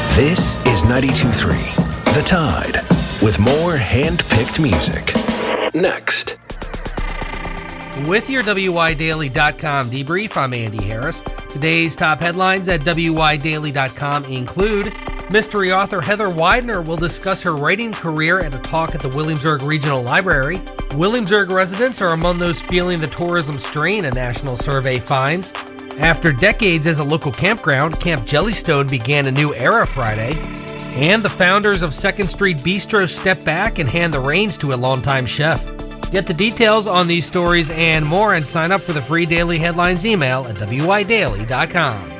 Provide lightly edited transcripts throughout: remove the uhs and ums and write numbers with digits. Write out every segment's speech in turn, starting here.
This is 92.3 The Tide, with more hand-picked music. Next. With your WYDaily.com debrief, I'm Andy Harris. Today's top headlines at WYDaily.com include mystery author Heather Widener will discuss her writing career at a talk at the Williamsburg Regional Library. Williamsburg residents are among those feeling the tourism strain, a national survey finds. After decades as a local campground, Camp Jellystone began a new era Friday. And the founders of 2nd Street Bistro step back and hand the reins to a longtime chef. Get the details on these stories and more and sign up for the free daily headlines email at WYDaily.com.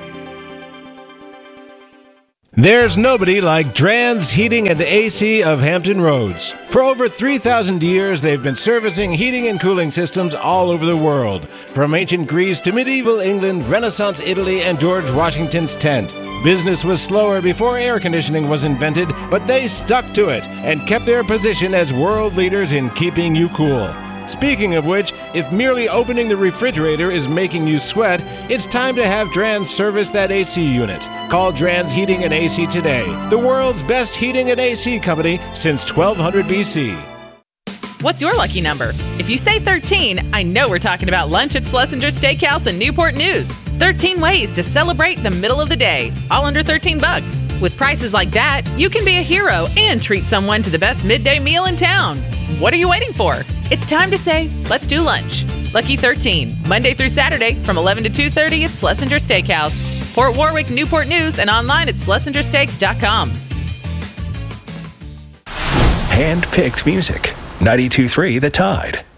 There's nobody like Drans Heating and AC of Hampton Roads. For over 3,000 years, they've been servicing heating and cooling systems all over the world. From ancient Greece to medieval England, Renaissance Italy, and George Washington's tent. Business was slower before air conditioning was invented, but they stuck to it and kept their position as world leaders in keeping you cool. Speaking of which, if merely opening the refrigerator is making you sweat, it's time to have Drans service that AC unit. Call Drans Heating and AC today, the world's best heating and AC company since 1200 BC. What's your lucky number? If you say 13, I know we're talking about lunch at Schlesinger Steakhouse in Newport News. 13 ways to celebrate the middle of the day, all under $13. With prices like that, you can be a hero and treat someone to the best midday meal in town. What are you waiting for? It's time to say, let's do lunch. Lucky 13, Monday through Saturday from 11 to 2:30 at Schlesinger Steakhouse. Port Warwick, Newport News, and online at schlesingersteaks.com. Hand-picked music. 92.3 The Tide.